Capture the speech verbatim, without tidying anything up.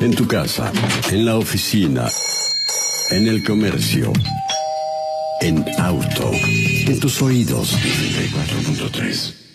En tu casa, en la oficina, en el comercio, en auto, en tus oídos. noventa y cuatro punto tres.